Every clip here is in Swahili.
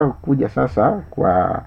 kuja sasa kwa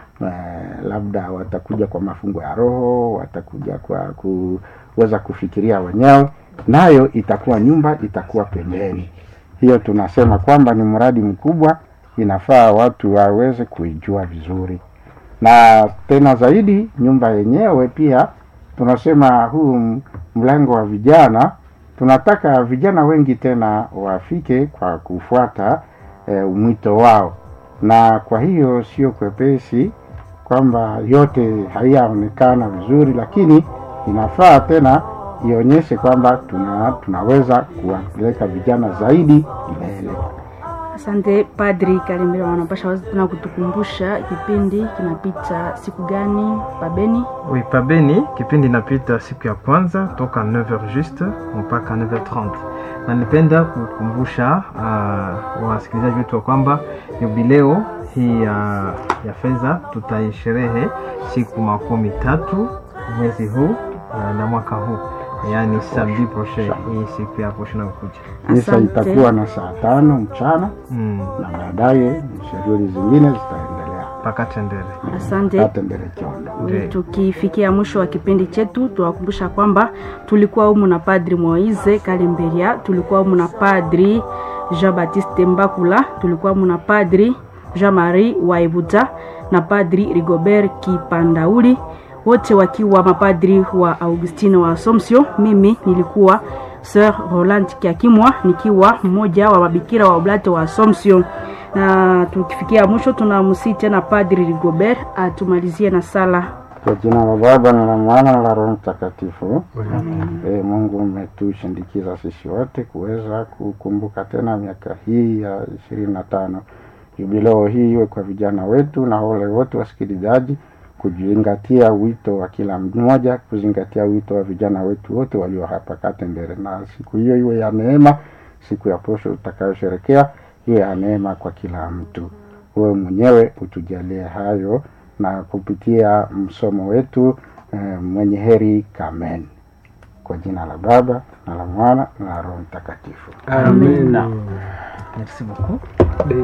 labda watakuja kwa mafungo ya roho, watakuja kwa kuweza kufikiria wenyewe, nayo itakuwa nyumba itakuwa pembeni. Hiyo tunasema kwamba ni mradi mkubwa, inafaa watu waweze kuijua vizuri. Na tena zaidi nyumba yenyewe pia tunasema huu mlango wa vijana, tunataka vijana wengi tena wafike kwa kufuata mwito wao. Na kwa hiyo sio kwepesi kwamba yote hayaonekana vizuri, lakini inafaa tena ionyeshe kwamba tunaweza kuwapeleka vijana zaidi mbele. Asante Padri Kalimbira, wanapasha wazi tena kutukumbusha kipindi kinapita siku gani Pabeni? Oui, Pabeni kipindi inapita siku ya kwanza toka 9h juste mpaka 9h30. Na nipenda kukumbusha wasikilizaji wetu kwamba jubileo hii ya fedha tutaisherehe siku 13 mwezi huu na mwaka huu, yani samedi prochain, hii siku ya posho na kuja. Misa itakuwa na saa 5 mchana na baadaye shughuli zingine zitaendelea mpaka Tendere. Asante. Tendere Chondo. Tukifikia mwisho wa kipindi chetu, tuwakumbusha kwamba tulikuwa humu na Padri Moise Kalemberia, tulikuwa humu na Padri Jean-Baptiste Mbakula, tulikuwa humu na Padri Jean-Marie Waibuta na Padri Rigobert Kipandauli, wote wakiwa mapadri wa Augustino wa Assumption. Mimi nilikuwa Sir Roland Kiakimwa nikiwa mmoja wa mabikira wa Oblate wa Assumption. Na tukifikia mwisho tunamsihi tena Padri Rigobert atumalizie na sala. Kwa jina la Baba na la Mwana na la Roho Mtakatifu. Mungu umetushindikiza sisi wote kuweza kukumbuka tena miaka hii ya 25. Jubileo hii iwe kwa vijana wetu na wale wote wasikilizaji kuzingatia wito wa kila mmoja, kuzingatia wito wa vijana wetu wote walio hapa Katendere, na siku hiyo iwe ya neema, siku ya posho utakayosherekea iwe ya neema kwa kila mtu. Wewe mwenyewe utujalie hayo na kupitia msomo wetu mwenye heri Kamen. Kwa jina la Baba na la Mwana na la Roho Mtakatifu. Amen. Merci beaucoup.